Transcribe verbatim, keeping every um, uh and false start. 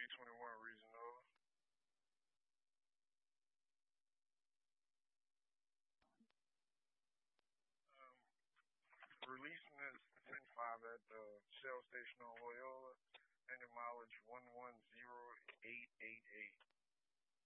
twenty-one Reason Over. Um, Releasing at ten five at the Shell station on Loyola, and the mileage one one zero eight eight